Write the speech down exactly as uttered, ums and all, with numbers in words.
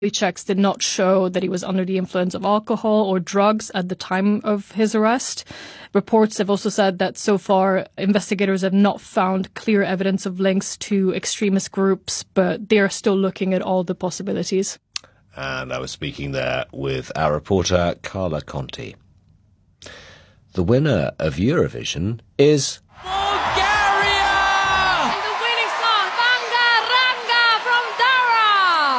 checks did not show that he was under the influence of alcohol or drugs at the time of his arrest. Reports have also said that so far investigators have not found clear evidence of links to extremist groups, but they are still looking at all the possibilities. And I was speaking there with our reporter Carla Conti. The winner of Eurovision is...